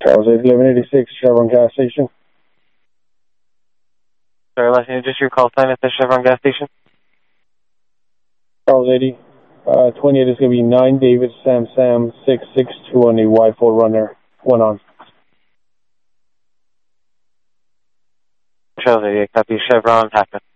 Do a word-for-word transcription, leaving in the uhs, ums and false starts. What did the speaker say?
Charles eight, eleven eighty-six, Chevron gas station. Sorry, last name, just your call sign at the Chevron gas station. Charles eighty, uh, twenty-eight is going to be nine, David, Sam, Sam, six six two on the Y four runner, one on. Charles eighty, copy Chevron, happen.